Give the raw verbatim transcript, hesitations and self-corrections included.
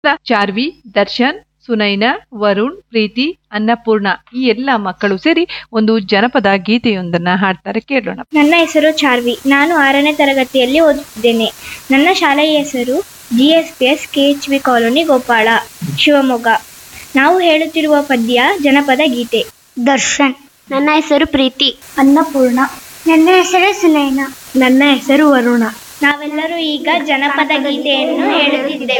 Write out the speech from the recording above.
ಚಾರ್ವಿ, ದರ್ಶನ್, ಸುನೈನಾ, ವರುಣ್, ಪ್ರೀತಿ, ಅನ್ನಪೂರ್ಣ ಈ ಎಲ್ಲ ಮಕ್ಕಳು ಸೇರಿ ಒಂದು ಜನಪದ ಗೀತೆಯೊಂದನ್ನ ಹಾಡ್ತಾರೆ, ಕೇಳೋಣ. ನನ್ನ ಹೆಸರು ಚಾರ್ವಿ. ನಾನು ಆರನೇ ತರಗತಿಯಲ್ಲಿ ಓದುತ್ತಿದ್ದೇನೆ. ನನ್ನ ಶಾಲೆಯ ಹೆಸರು G S P S K H V colony, Gopala, Shivamogga. ನಾವು ಹೇಳುತ್ತಿರುವ ಪದ್ಯ ಜನಪದ ಗೀತೆ. ದರ್ಶನ್. ನನ್ನ ಹೆಸರು ಪ್ರೀತಿ. ಅನ್ನಪೂರ್ಣ. ನನ್ನ ಹೆಸರು ಸುನೈನಾ. ನನ್ನ ಹೆಸರು ವರುಣ. ನಾವೆಲ್ಲರೂ ಈಗ ಜನಪದ ಗೀತೆಯನ್ನು ಹೇಳುತ್ತಿದ್ದೇವೆ.